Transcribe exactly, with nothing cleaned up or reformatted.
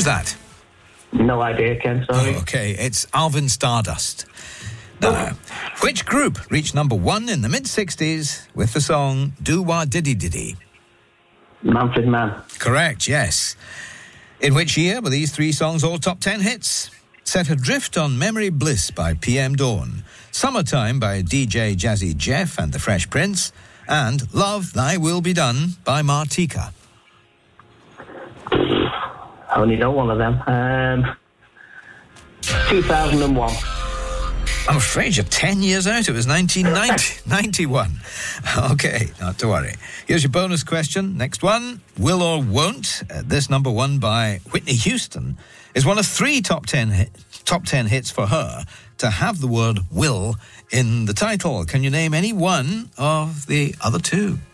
that? No idea, Ken, sorry. Oh, okay, it's Alvin Stardust. Now, which group reached number one in the mid-sixties with the song Do-Wah-Diddy-Diddy? Manfred Mann. Correct, yes. In which year were these three songs all top ten hits? Set Adrift on Memory Bliss by P M Dawn, Summertime by D J Jazzy Jeff and the Fresh Prince, and Love Thy Will Be Done by Martika. I only know one of them. Um, two thousand one. I'm afraid you're ten years out. It was nineteen ninety-one. Okay, not to worry. Here's your bonus question. Next one. Will or Won't, uh, this number one by Whitney Houston, is one of three top ten, hit, top ten hits for her to have the word will in the title. Can you name any one of the other two?